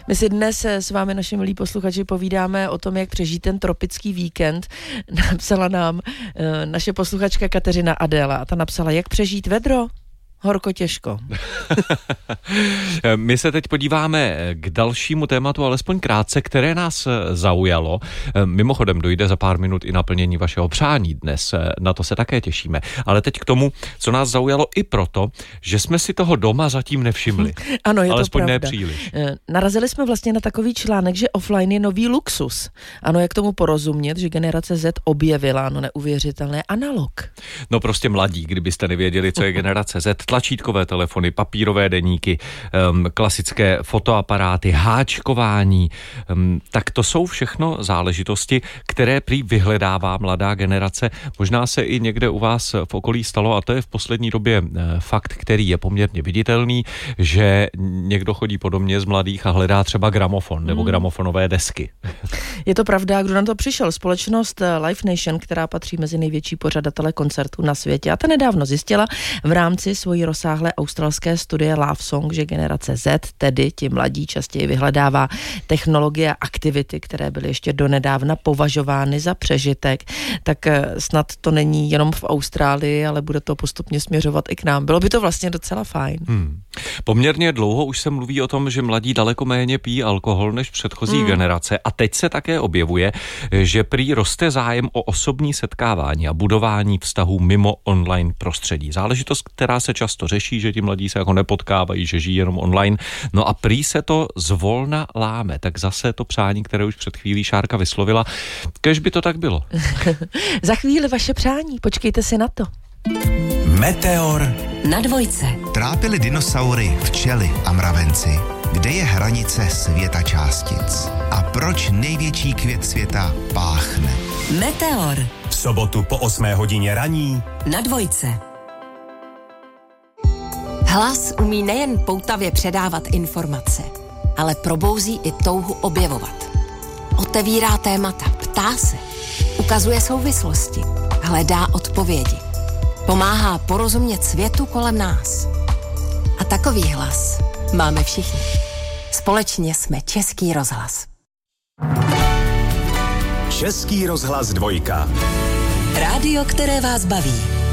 My si dnes s vámi, naši milí posluchači, povídáme o tom, jak přežít ten tropický víkend. Napsala nám naše posluchačka Kateřina Adéla a ta napsala, jak přežít vedro? Horko těžko. My se teď podíváme k dalšímu tématu, alespoň krátce, které nás zaujalo. Mimochodem dojde za pár minut i naplnění vašeho přání dnes, na to se také těšíme. Ale teď k tomu, co nás zaujalo i proto, že jsme si toho doma zatím nevšimli. Ano, je alespoň to pravda. Nepříliš. Narazili jsme vlastně na takový článek, že offline je nový luxus. Ano, jak tomu porozumět, že generace Z objevila, neuvěřitelné, analog. No prostě mladí, kdybyste nevěděli, co je generace Z, tlačítkové telefony, papírové deníky, klasické fotoaparáty, háčkování, tak to jsou všechno záležitosti, které prý vyhledává mladá generace. Možná se i někde u vás v okolí stalo, a to je v poslední době fakt, který je poměrně viditelný, že někdo chodí po domě z mladých a hledá třeba gramofon nebo gramofonové desky. Je to pravda, kdo na to přišel? Společnost Live Nation, která patří mezi největší pořadatele koncertů na světě. A ta nedávno zjistila v rámci svojí rozsáhlé australské studie Love Song, že generace Z, tedy ti mladí, častěji vyhledává technologie a aktivity, které byly ještě donedávna považovány za přežitek. Tak snad to není jenom v Austrálii, ale bude to postupně směřovat i k nám. Bylo by to vlastně docela fajn. Poměrně dlouho už se mluví o tom, že mladí daleko méně pijí alkohol než předchozí generace a teď se také objevuje, že prý roste zájem o osobní setkávání a budování vztahů mimo online prostředí. Záležitost, která se často řeší, že ti mladí se jako nepotkávají, že žijí jenom online. No a prý se to zvolna láme. Tak zase to přání, které už před chvílí Šárka vyslovila, kéž by to tak bylo. Za chvíli vaše přání, počkejte si na to. Meteor na dvojce. Trápili dinosaury, včely a mravenci. Kde je hranice světa částic? A proč největší květ světa páchne? Meteor V sobotu po 8 hodině raní na dvojce. Hlas umí nejen poutavě předávat informace, ale probouzí i touhu objevovat. Otevírá témata, ptá se, ukazuje souvislosti, hledá odpovědi. Pomáhá porozumět světu kolem nás. A takový hlas máme všichni. Společně jsme Český rozhlas. Český rozhlas 2. Rádio, které vás baví.